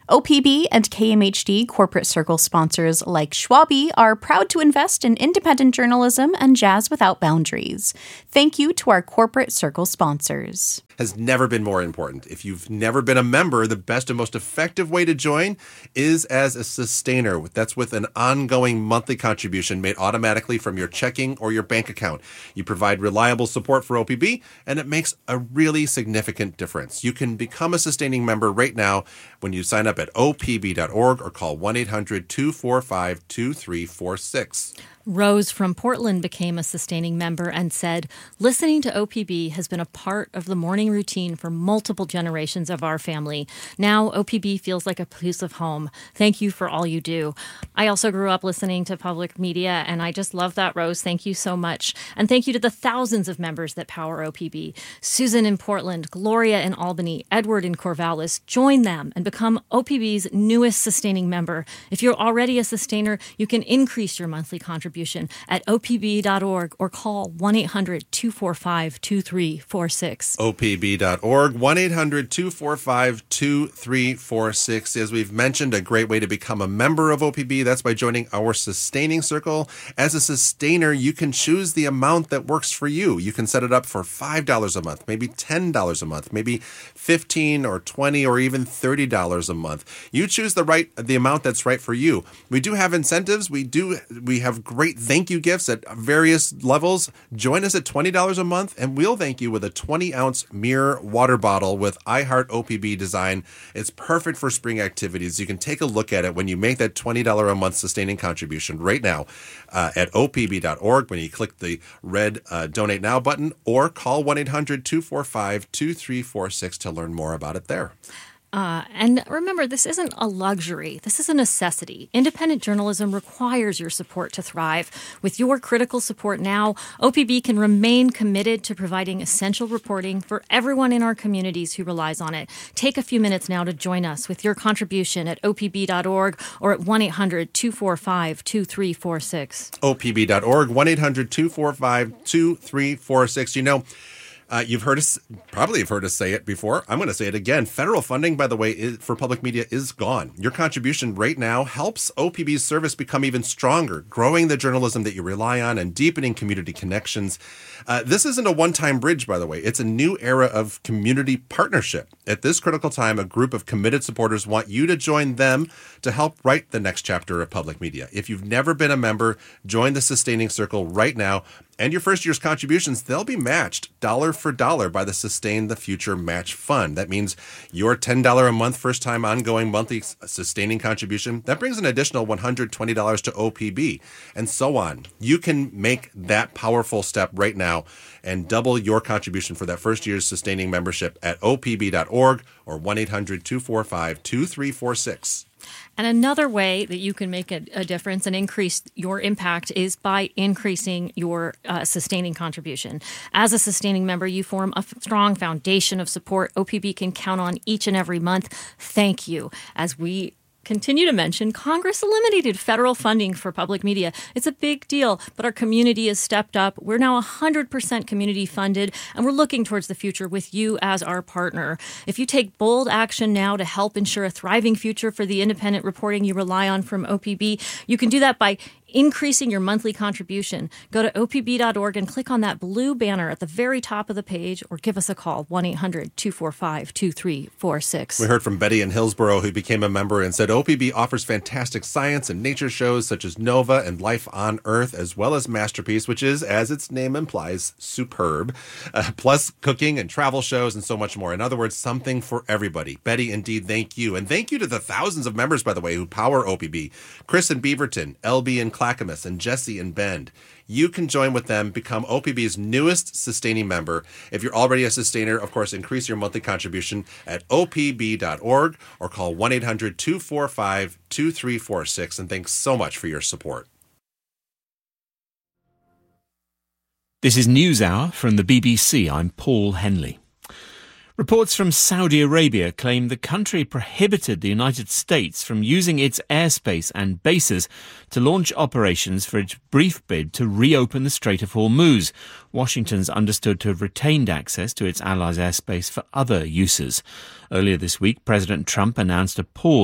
OPB and KMHD corporate circle sponsors like Schwabe are proud to invest in independent journalism and jazz without boundaries. Thank you to our corporate circle sponsors. Has never been more important. If you've never been a member, the best and most effective way to join is as a sustainer. That's with an ongoing monthly contribution made automatically from your checking or your bank account. You provide reliable support for OPB, and it makes a really significant difference. You can become a sustaining member right now when you sign up at opb.org or call 1-800-245-2346. Rose from Portland became a sustaining member and said, listening to OPB has been a part of the morning routine for multiple generations of our family. Now OPB feels like a piece of home. Thank you for all you do. I also grew up listening to public media, and I just love that, Rose. Thank you so much. And thank you to the thousands of members that power OPB. Susan in Portland, Gloria in Albany, Edward in Corvallis. Join them and become OPB's newest sustaining member. If you're already a sustainer, you can increase your monthly contribution at opb.org or call 1-800-245-2346. opb.org, 1-800-245-2346. As we've mentioned, a great way to become a member of OPB, that's by joining our sustaining circle. As a sustainer, you can choose the amount that works for you. You can set it up for $5 a month, maybe $10 a month, maybe $15 or $20 or even $30 a month. You choose the amount that's right for you. We do have incentives. We have great thank you gifts at various levels. Join us at $20 a month, and we'll thank you with a 20-ounce mirror water bottle with I Heart OPB design. It's perfect for spring activities. You can take a look at it when you make that $20 a month sustaining contribution right now at opb.org when you click the red Donate Now button, or call 1-800-245-2346 to learn more about it there. And remember, this isn't a luxury. This is a necessity. Independent journalism requires your support to thrive. With your critical support now, OPB can remain committed to providing essential reporting for everyone in our communities who relies on it. Take a few minutes now to join us with your contribution at opb.org or at 1-800-245-2346. opb.org, 1-800-245-2346. You know, you've probably heard us say it before. I'm going to say it again. Federal funding, by the way, for public media is gone. Your contribution right now helps OPB's service become even stronger, growing the journalism that you rely on and deepening community connections. This isn't a one-time bridge, by the way. It's a new era of community partnership. At this critical time, a group of committed supporters want you to join them to help write the next chapter of public media. If you've never been a member, join the Sustaining Circle right now. And your first year's contributions, they'll be matched dollar for dollar by the Sustain the Future Match Fund. That means your $10 a month first-time ongoing monthly sustaining contribution, that brings an additional $120 to OPB, and so on. You can make that powerful step right now and double your contribution for that first year's sustaining membership at opb.org or 1-800-245-2346. And another way that you can make a difference and increase your impact is by increasing your sustaining contribution. As a sustaining member, you form a strong foundation of support OPB can count on each and every month. Thank you. As we continue to mention, Congress eliminated federal funding for public media. It's a big deal, but our community has stepped up. We're now 100% community funded, and we're looking towards the future with you as our partner. If you take bold action now to help ensure a thriving future for the independent reporting you rely on from OPB, you can do that by increasing your monthly contribution. Go to opb.org and click on that blue banner at the very top of the page, or give us a call, 1-800-245-2346. We heard from Betty in Hillsborough, who became a member and said OPB offers fantastic science and nature shows such as Nova and Life on Earth, as well as Masterpiece, which is, as its name implies, superb, plus cooking and travel shows and so much more. In other words, something for everybody. Betty, indeed, thank you. And thank you to the thousands of members, by the way, who power OPB. Chris in Beaverton, LB in Clackamas, and Jesse in Bend. You can join with them, become OPB's newest sustaining member. If you're already a sustainer, of course, increase your monthly contribution at opb.org or call 1-800-245-2346. And thanks so much for your support. This is NewsHour from the BBC. I'm Paul Henley. Reports from Saudi Arabia claim the country prohibited the United States from using its airspace and bases to launch operations for its brief bid to reopen the Strait of Hormuz. Washington's understood to have retained access to its allies' airspace for other uses. Earlier this week, President Trump announced a pause